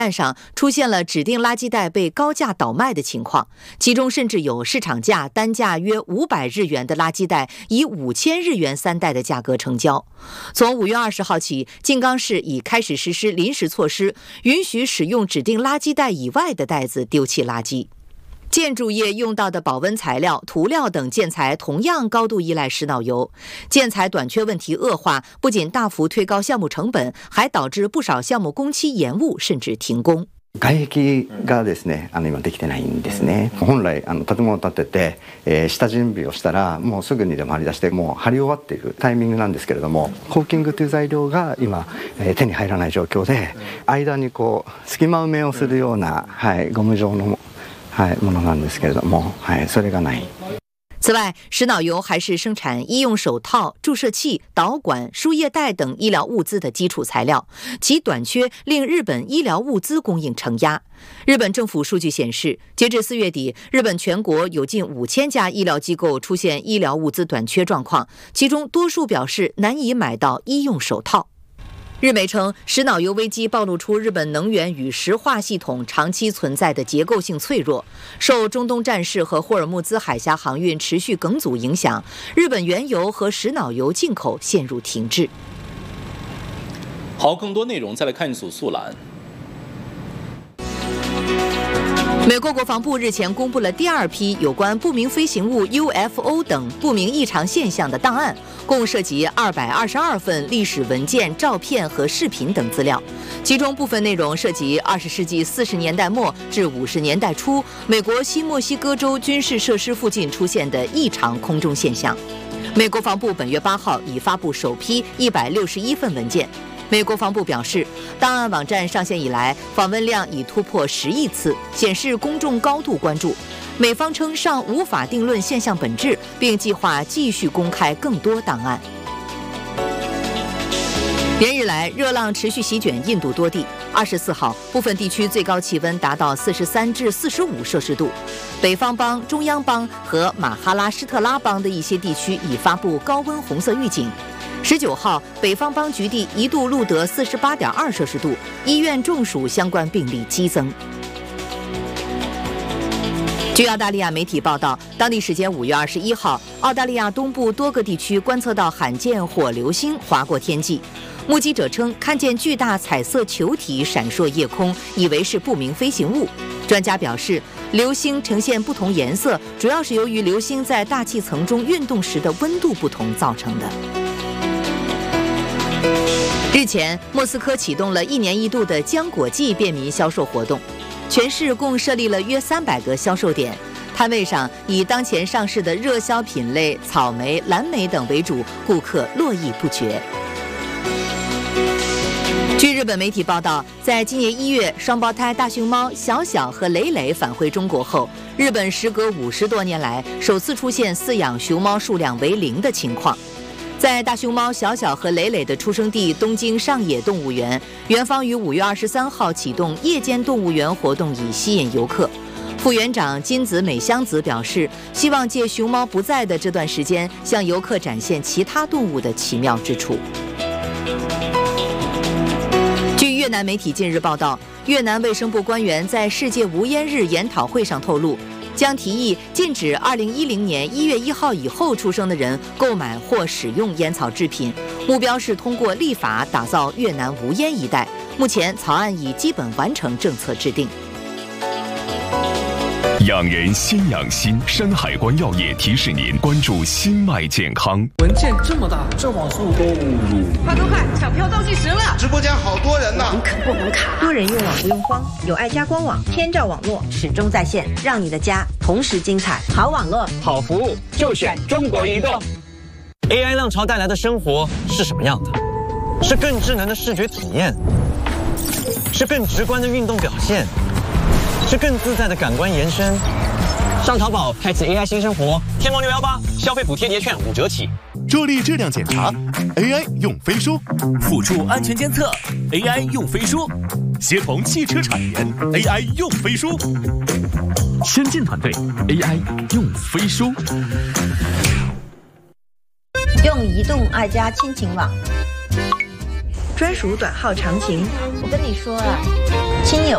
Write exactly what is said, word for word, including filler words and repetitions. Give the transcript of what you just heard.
站上出现了指定垃圾袋被高价倒卖的情况，其中甚至有市场价单价约五百日元的垃圾袋以五千日元三袋的价格成交。从五月二十号起，静冈市已开始实施临时措施，允许使用指定垃圾袋以外的袋子丢弃垃圾。建筑业用到的保温材料、涂料等建材同样高度依赖石脑油，建材短缺问题恶化，不仅大幅推高项目成本，还导致不少项目工期延误甚至停工。 外壁がですね、あの今できてないんですね。本来あの建物を建てて、えー、下準備をしたらもうすぐにでも張り出してもう張り終わっているタイミングなんですけれども、コーキングという材料が今、えー、手に入らない状況で、間にこう隙間埋めをするような、はい、ゴム状のはい、ものなんですけれども、はい、それがない。 此外，石脑油还是生产医用手套、注射器、导管、输液带等医疗物资的基础材料，其短缺令日本医疗物资供应承压。日本政府数据显示，截至四月底，日本全国有近五千家医疗机构出现医疗物资短缺状况，其中多数表示难以买到医用手套。日媒称，石脑油危机暴露出日本能源与石化系统长期存在的结构性脆弱。受中东战事和霍尔木兹海峡航运持续梗阻影响，日本原油和石脑油进口陷入停滞。 好，更多内容再来看一组速览。 美国国防部日前公布了第二批有关不明飞行物 U F O 等不明异常现象的档案，共涉及二百二十二份历史文件、照片和视频等资料。其中部分内容涉及二十世纪四十年代末至五十年代初美国西墨西哥州军事设施附近出现的异常空中现象。美国防部本月八号已发布首批一百六十一份文件。美国防部表示，档案网站上线以来，访问量已突破十亿次，显示公众高度关注。美方称尚无法定论现象本质，并计划继续公开更多档案。连日来，热浪持续席卷印度多地。二十四号，部分地区最高气温达到四十三至四十五摄氏度。北方邦、中央邦和马哈拉施特拉邦的一些地区已发布高温红色预警。十九号，北方邦局地一度录得四十八点二摄氏度，医院中暑相关病例激增。据澳大利亚媒体报道，当地时间五月二十一号，澳大利亚东部多个地区观测到罕见火流星划过天际。目击者称，看见巨大彩色球体闪烁夜空，以为是不明飞行物。专家表示，流星呈现不同颜色，主要是由于流星在大气层中运动时的温度不同造成的。日前，莫斯科启动了一年一度的浆果季便民销售活动，全市共设立了约三百个销售点，摊位上以当前上市的热销品类草莓、蓝莓等为主，顾客络绎不绝。据日本媒体报道，在今年一月，双胞胎大熊猫小小和蕾蕾返回中国后，日本时隔五十多年来首次出现饲养熊猫数量为零的情况。在大熊猫小小和蕾蕾的出生地东京上野动物园，园方于五月二十三号启动夜间动物园活动，以吸引游客。副园长金子美香子表示，希望借熊猫不在的这段时间，向游客展现其他动物的奇妙之处。据越南媒体近日报道，越南卫生部官员在世界无烟日研讨会上透露，将提议禁止二零一零年一月一号以后出生的人购买或使用烟草制品，目标是通过立法打造越南无烟一代。目前草案已基本完成政策制定。 养人先养心，山海关药业提示您关注心脉健康。 文件这么大，这网速都入。 快快快，抢票倒计时了！ 直播间好多人呢， 网可不能卡。多人用网不用慌，有爱家官网，天照网络始终在线，让你的家同时精彩。好网络， 好服务，就选中国移动。A I 浪潮带来的生活是什么样的？是更智能的视觉体验，是更直观的运动表现，是更自在的感官延伸。上淘宝开启 A I 新生活，天猫六幺八消费补贴叠券五折起。 助力质量检查 ，A I 用飞书；辅助安全监测 ，A I 用飞书；协同汽车产研 ，A I 用飞书。先进团队 ，A I 用飞书。 用移动爱家亲情网，专属短号长情。我跟你说啊，亲友